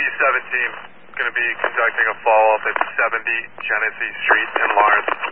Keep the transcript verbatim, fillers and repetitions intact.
W seventeen going to be conducting a follow-up at seventy Genesee Street in Lawrence.